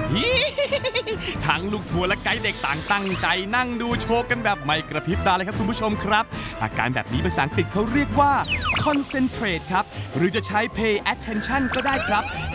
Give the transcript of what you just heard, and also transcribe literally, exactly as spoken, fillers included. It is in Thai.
ทั้งลูกทัวร์และไกด์เด็กต่างตั้งใจนั่งดูโชว์กันแบบไม่กระพริบตาเลยครับคุณผู้ชมครับอาการแบบนี้ภาษาอังกฤษเขาเรียกว่า concentrate ครับหรือจะใช้ pay attention ก็ได้ครับ